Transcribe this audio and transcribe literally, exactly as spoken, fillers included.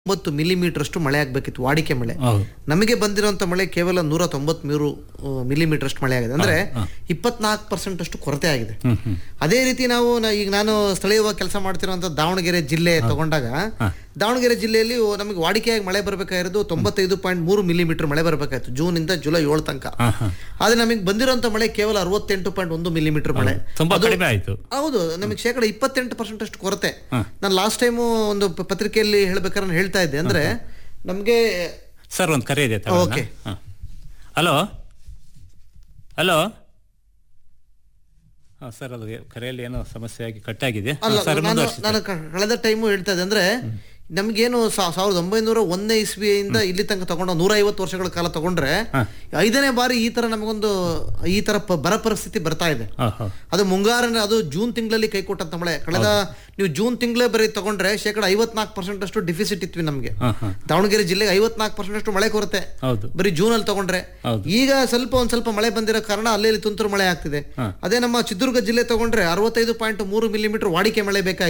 ಒಂಬತ್ತು ಮಿಲಿಮೀಟರ್ ಅಷ್ಟು ಮಳೆ ಆಗಬೇಕಿತ್ತು, ವಾಡಿಕೆ ಮಳೆ. ನಮಗೆ ಬಂದಿರುವಂತ ಮಳೆ ಕೇವಲ ನೂರ ತೊಂಬತ್ಮೂರು ಮಿಲಿಮೀಟರ್ ಅಷ್ಟು ಮಳೆ ಆಗಿದೆ. ಅಂದ್ರೆ ಇಪ್ಪತ್ನಾಲ್ಕು ಪರ್ಸೆಂಟ್ ಅಷ್ಟು ಕೊರತೆ ಆಗಿದೆ. ಅದೇ ರೀತಿ ನಾವು ಈಗ ನಾನು ಸ್ಥಳೀಯವಾಗಿ ಕೆಲಸ ಮಾಡ್ತಿರುವಂತ ದಾವಣಗೆರೆ ಜಿಲ್ಲೆ ತಗೊಂಡಾಗ, ದಾವಣಗೆರೆ ಜಿಲ್ಲೆಯಲ್ಲಿ ನಮಗೆ ವಾಡಿಕೆಯಾಗಿ ಮಳೆ ಬರಬೇಕಾಗಿರೋದು ತೊಂಬತ್ತೈದು ಪಾಯಿಂಟ್ ಮೂರು ಮಿಲಿಮೀಟರ್ ಮಳೆ ಬರಬೇಕಾಯ್ತು ಜೂನ್ ಇಂದ ಜುಲೈ ಏಳು ತನಕ. ಆದ್ರೆ ನಮಗೆ ಬಂದಿರುವಂತ ಮಳೆ ಕೇವಲ ಅರವತ್ತೆಂಟು ಪಾಯಿಂಟ್ ಒಂದು ಮಿಲಿಮೀಟರ್ ಮಳೆ. ಹೌದು, ನಮಗೆ ಶೇಕಡ ಇಪ್ಪತ್ತೆಂಟು ಪರ್ಸೆಂಟ್ ಅಷ್ಟು ಕೊರತೆ. ನಾನು ಲಾಸ್ಟ್ ಟೈಮು ಒಂದು ಪತ್ರಿಕೆಯಲ್ಲಿ ಹೇಳ್ಬೇಕಾದ್ರೆ ಹೇಳ್ತಾ ಇದ್ದೆ, ಅಂದ್ರೆ ನಮ್ಗೆ ಸರ್ ಒಂದು ಕರೆ ಇದೆ. ಓಕೆ, ಹಲೋ ಹಲೋ ಸರ್, ಅದು ಕರೆಯಲ್ಲಿ ಏನೋ ಸಮಸ್ಯೆ ಆಗಿ ಕಟ್ ಆಗಿದೆ. ನಾನು ಕಳೆದ ಟೈಮು ಹೇಳ್ತಾ ಇದ್ದೆ, ಅಂದ್ರೆ ನಮ್ಗೇನು ಸಾವಿರದ ಒಂಬೈನೂರ ಒಂದನೇ ಇಸ್ವಿಯಿಂದ ಇಲ್ಲಿ ತನಕ ತಗೊಂಡು ನೂರ ಐವತ್ತು ವರ್ಷಗಳ ಕಾಲ ತಗೊಂಡ್ರೆ ಐದನೇ ಬಾರಿ ಈ ತರ ನಮಗೊಂದು ಈ ತರ ಬರ ಪರಿಸ್ಥಿತಿ ಬರ್ತಾ ಇದೆ. ಅದು ಮುಂಗಾರನ ಅದು ಜೂನ್ ತಿಂಗಳಲ್ಲಿ ಕೈ ಕೊಟ್ಟಂತ ಮಳೆ. ಕಳೆದ ನೀವು ಜೂನ್ ತಿಂಗಳೇ ಬರೀ ತಗೊಂಡ್ರೆ ಶೇಕಡ ಐವತ್ನಾಲ್ಕು ಪರ್ಸೆಂಟ್ ಅಷ್ಟು ಡಿಫಿಸಿಟ್ ಇತ್ವಿ ನಮ್ಗೆ. ದಾವಣಗೆರೆ ಜಿಲ್ಲೆಗೆ ಐವತ್ನಾಲ್ಕು ಪರ್ಸೆಂಟ್ ಅಷ್ಟು ಮಳೆ ಕೊರತೆ ಬರೀ ಜೂನ್ ಅಲ್ಲಿ ತಗೊಂಡ್ರೆ. ಈಗ ಸ್ವಲ್ಪ ಒಂದ್ ಸ್ವಲ್ಪ ಮಳೆ ಬಂದಿರೋ ಕಾರಣ ಅಲ್ಲಿ ತುಂತುರು ಮಳೆ ಆಗ್ತಿದೆ. ಅದೇ ನಮ್ಮ ಚಿತ್ರದುರ್ಗ ಜಿಲ್ಲೆ ತಗೊಂಡ್ರೆ ಅರವತ್ತೈದು ಪಾಯಿಂಟ್ ಮೂರು ಮಿಲಿಮೀಟರ್ ವಾಡಿಕೆ ಮಳೆ ಬೇಕಾಗಿದೆ.